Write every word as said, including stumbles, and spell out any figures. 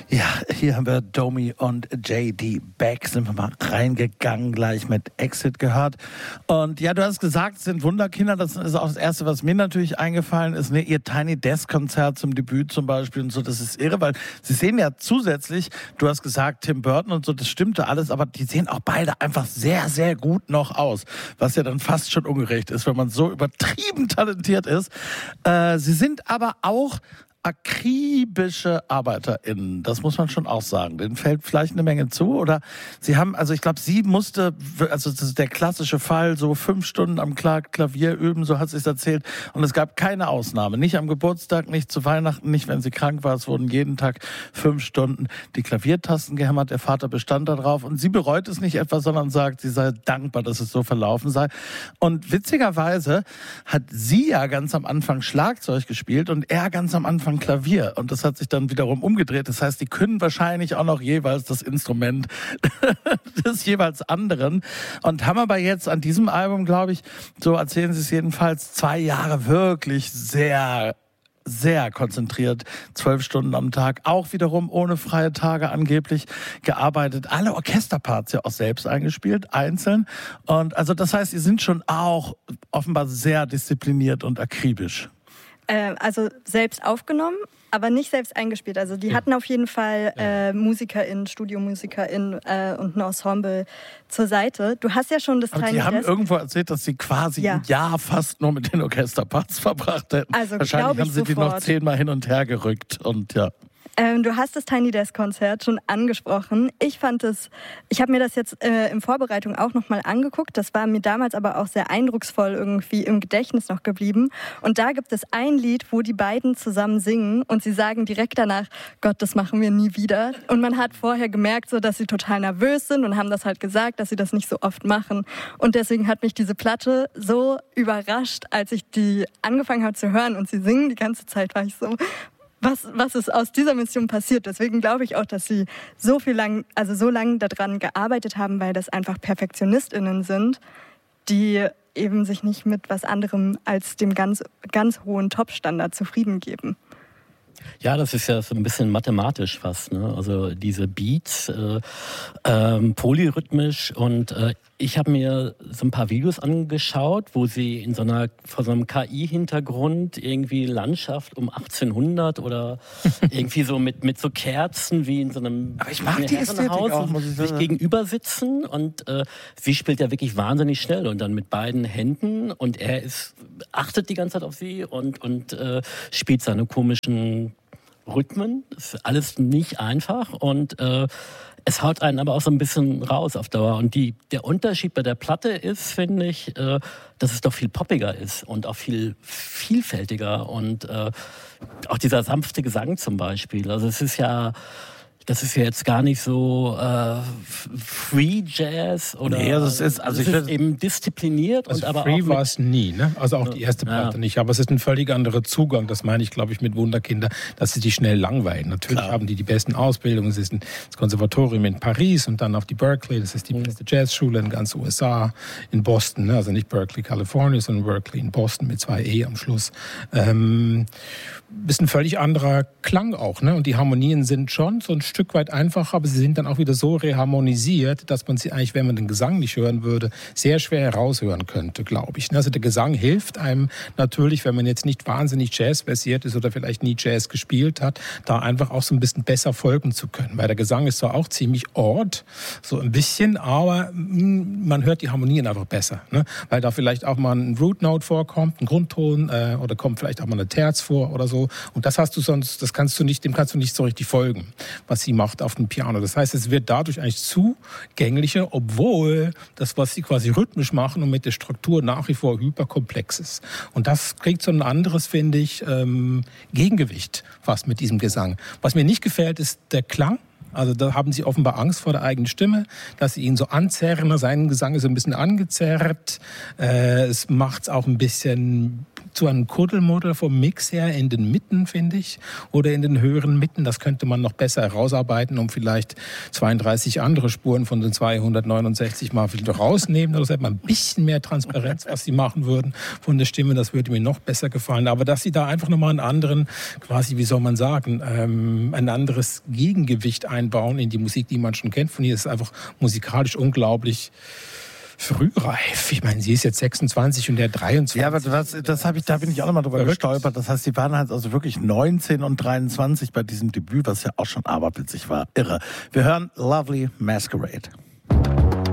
Ja, hier haben wir Domi und J D Beck, sind wir mal reingegangen, gleich mit Exit gehört. Und ja, du hast gesagt, es sind Wunderkinder, das ist auch das Erste, was mir natürlich eingefallen ist, ne? Ihr Tiny Desk Konzert zum Debüt zum Beispiel und so, das ist irre, weil sie sehen ja zusätzlich, du hast gesagt, Tim Burton und so, das stimmte alles, aber die sehen auch beide einfach sehr, sehr gut noch aus, was ja dann fast schon ungerecht ist, wenn man so übertrieben talentiert ist. Äh, sie sind aber auch akribische ArbeiterInnen, das muss man schon auch sagen. Denen fällt vielleicht eine Menge zu, oder sie haben, also ich glaube, sie musste, also das ist der klassische Fall, so fünf Stunden am Klavier üben, so hat sie es erzählt, und es gab keine Ausnahme, nicht am Geburtstag, nicht zu Weihnachten, nicht wenn sie krank war, es wurden jeden Tag fünf Stunden die Klaviertasten gehämmert, der Vater bestand da drauf und sie bereut es nicht etwa, sondern sagt, sie sei dankbar, dass es so verlaufen sei. Und witzigerweise hat sie ja ganz am Anfang Schlagzeug gespielt und er ganz am Anfang Klavier, und das hat sich dann wiederum umgedreht. Das heißt, die können wahrscheinlich auch noch jeweils das Instrument des jeweils anderen und haben aber jetzt an diesem Album, glaube ich, so erzählen sie es jedenfalls, zwei Jahre wirklich sehr sehr konzentriert, zwölf Stunden am Tag, auch wiederum ohne freie Tage angeblich gearbeitet, alle Orchesterparts ja auch selbst eingespielt, einzeln, und also das heißt, sie sind schon auch offenbar sehr diszipliniert und akribisch. Äh, also selbst aufgenommen, aber nicht selbst eingespielt. Also die hatten auf jeden Fall äh, MusikerInnen, StudiomusikerInnen äh, und ein Ensemble zur Seite. Du hast ja schon das Aber Tiny die haben Desk. irgendwo erzählt, dass sie quasi ja. ein Jahr fast nur mit den Orchesterparts verbracht hätten. Also wahrscheinlich haben sie sofort. die noch zehnmal hin und her gerückt und ja. Ähm, du hast das Tiny Desk Konzert schon angesprochen. Ich fand es, ich habe mir das jetzt äh, in Vorbereitung auch nochmal angeguckt. Das war mir damals aber auch sehr eindrucksvoll irgendwie im Gedächtnis noch geblieben. Und da gibt es ein Lied, wo die beiden zusammen singen und sie sagen direkt danach, Gott, das machen wir nie wieder. Und man hat vorher gemerkt, so, dass sie total nervös sind und haben das halt gesagt, dass sie das nicht so oft machen. Und deswegen hat mich diese Platte so überrascht, als ich die angefangen habe zu hören und sie singen die ganze Zeit, war ich so... Was, was ist aus dieser Mission passiert. Deswegen glaube ich auch, dass sie so viel lang, also so lange daran gearbeitet haben, weil das einfach PerfektionistInnen sind, die eben sich nicht mit was anderem als dem ganz, ganz hohen Top-Standard zufrieden geben. Ja, das ist ja so ein bisschen mathematisch fast, ne? Also diese Beats, äh, ähm, polyrhythmisch, und äh, ich habe mir so ein paar Videos angeschaut, wo sie in so einer, vor so einem K I-Hintergrund irgendwie Landschaft um achtzehnhundert oder irgendwie so mit, mit so Kerzen wie in so einem Aber ich mag die Ästhetik auch, muss ich sagen. Sich gegenüber sitzen, und äh, sie spielt ja wirklich wahnsinnig schnell und dann mit beiden Händen, und er ist, achtet die ganze Zeit auf sie und, und äh, spielt seine komischen Rhythmen. Das ist alles nicht einfach, und äh, es haut einen aber auch so ein bisschen raus auf Dauer. Und die, der Unterschied bei der Platte ist, finde ich, äh, dass es doch viel poppiger ist und auch viel vielfältiger, und äh, auch dieser sanfte Gesang zum Beispiel. Also es ist ja, das ist ja jetzt gar nicht so äh, Free Jazz oder. Nee, das ist, also es ich ist eben diszipliniert, also und aber Free auch war es nie, ne? Also auch die erste Platte ja. nicht. Aber es ist ein völlig anderer Zugang. Das meine ich, glaube ich, mit Wunderkinder, dass sie die schnell langweilen. Natürlich Klar. haben die die besten Ausbildungen. Es ist ein, das Konservatorium in Paris und dann auf die Berkeley. Das ist die beste Jazzschule in ganz U S A, in Boston. Ne? Also nicht Berkeley, Kalifornien, sondern Berkeley in Boston mit zwei E am Schluss. Ähm, ist ein völlig anderer Klang auch, ne? Und die Harmonien sind schon so ein Stück weit einfacher, aber sie sind dann auch wieder so reharmonisiert, dass man sie eigentlich, wenn man den Gesang nicht hören würde, sehr schwer heraushören könnte, glaube ich. Also der Gesang hilft einem natürlich, wenn man jetzt nicht wahnsinnig Jazz-versiert ist oder vielleicht nie Jazz gespielt hat, da einfach auch so ein bisschen besser folgen zu können. Weil der Gesang ist zwar auch ziemlich odd, so ein bisschen, aber man hört die Harmonien einfach besser, ne? Weil da vielleicht auch mal ein Root Note vorkommt, ein Grundton, äh, oder kommt vielleicht auch mal eine Terz vor oder so. Und das hast du sonst, das kannst du nicht, dem kannst du nicht so richtig folgen, was sie macht auf dem Piano. Das heißt, es wird dadurch eigentlich zugänglicher, obwohl das, was sie quasi rhythmisch machen und mit der Struktur nach wie vor hyperkomplex ist. Und das kriegt so ein anderes, finde ich, ähm, Gegengewicht fast mit diesem Gesang. Was mir nicht gefällt, ist der Klang. Also da haben sie offenbar Angst vor der eigenen Stimme, dass sie ihn so anzerren. Sein Gesang ist ein bisschen angezerrt. Äh, es macht es auch ein bisschen zu einem Kuddelmuddel vom Mix her in den Mitten, finde ich, oder in den höheren Mitten. Das könnte man noch besser herausarbeiten, um vielleicht zweiunddreißig andere Spuren von den zweihundertneunundsechzig mal rausnehmen. Oder so hätte man ein bisschen mehr Transparenz, was sie machen würden von der Stimme. Das würde mir noch besser gefallen. Aber dass sie da einfach nochmal einen anderen, quasi, wie soll man sagen, ähm, ein anderes Gegengewicht einbauen in die Musik, die man schon kennt von ihr, ist einfach musikalisch unglaublich frühreif. Ich meine, sie ist jetzt sechsundzwanzig und der dreiundzwanzig. Ja, aber das, das habe ich, da bin ich auch nochmal drüber Verrückt. gestolpert. Das heißt, sie waren halt also wirklich neunzehn und dreiundzwanzig bei diesem Debüt, was ja auch schon aberwitzig war. Irre. Wir hören Lovely Masquerade.